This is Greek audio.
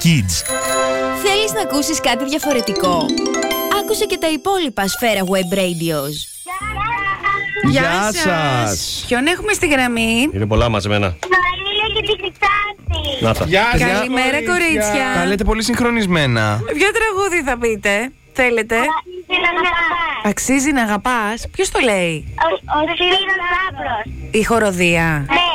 Kids. Θέλεις να ακούσεις κάτι διαφορετικό? Άκουσε και τα υπόλοιπα Σφαίρα Web Radios. Γεια σας. Ποιον έχουμε στη γραμμή? Είναι πολλά μαζεμένα. Μαρίλα και την Χρυσάνθη. Να τα. Καλημέρα, κορίτσια. Τα λέτε πολύ συγχρονισμένα. Ποιο τραγούδι θα πείτε? Θέλετε? Αξίζει να αγαπάς. Ποιος το λέει? Ο Σπύρος Λάμπρος. Η χοροδία. Ναι.